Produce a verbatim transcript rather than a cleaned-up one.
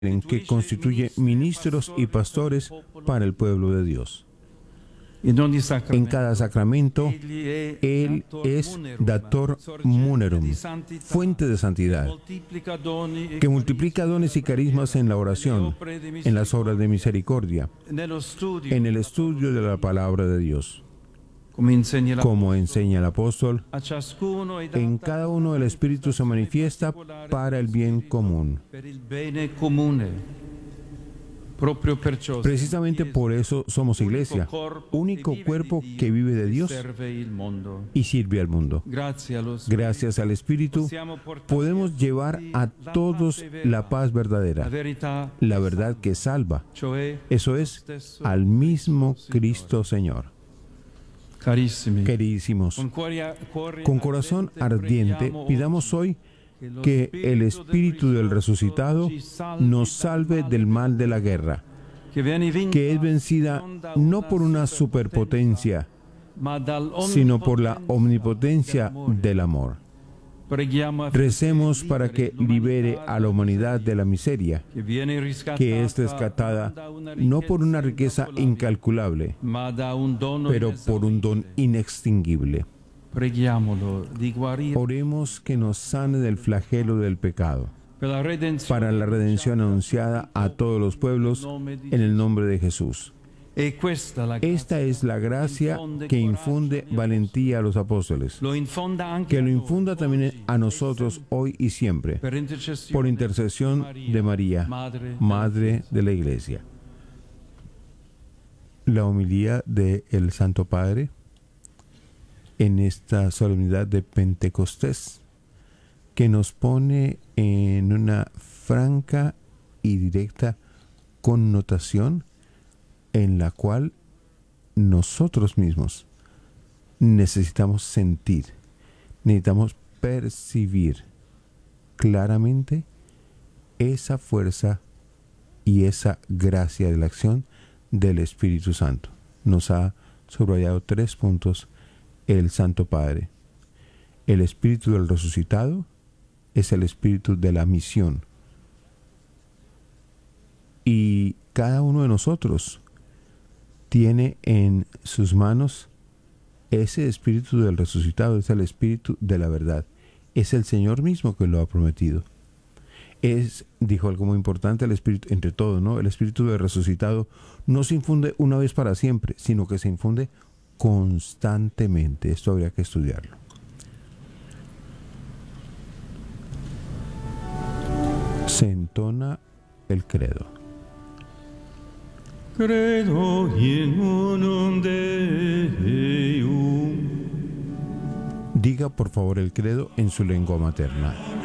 en que constituye ministros y pastores para el pueblo de Dios. En cada sacramento, Él es dator munerum, fuente de santidad, que multiplica dones y carismas en la oración, en las obras de misericordia, en el estudio de la palabra de Dios. Como enseña el apóstol, en cada uno el Espíritu se manifiesta para el bien común. Precisamente por eso somos Iglesia, único cuerpo que vive de Dios y sirve al mundo. Gracias al Espíritu podemos llevar a todos la paz verdadera, la verdad que salva. Eso es, al mismo Cristo Señor. Queridísimos, con corazón ardiente pidamos hoy que el Espíritu del resucitado nos salve del mal de la guerra, que es vencida no por una superpotencia, sino por la omnipotencia del amor. Recemos para que libere a la humanidad de la miseria, que es rescatada no por una riqueza incalculable, pero por un don inextinguible. Oremos que nos sane del flagelo del pecado, para la redención anunciada a todos los pueblos en el nombre de Jesús. Esta es la gracia que infunde valentía a los apóstoles, que lo infunda también a nosotros hoy y siempre, por intercesión de María, Madre de la Iglesia. La homilía del Santo Padre en esta solemnidad de Pentecostés, que nos pone en una franca y directa connotación en la cual nosotros mismos necesitamos sentir, necesitamos percibir claramente esa fuerza y esa gracia de la acción del Espíritu Santo. Nos ha subrayado tres puntos el Santo Padre. El Espíritu del resucitado es el Espíritu de la misión. Y cada uno de nosotros tiene en sus manos ese Espíritu del resucitado, es el Espíritu de la verdad. Es el Señor mismo que lo ha prometido. Es, dijo algo muy importante, el Espíritu, entre todo, ¿no? El Espíritu del resucitado no se infunde una vez para siempre, sino que se infunde constantemente. Esto habría que estudiarlo. Se entona el credo. Credo in unum Deum. Diga por favor el credo en su lengua materna.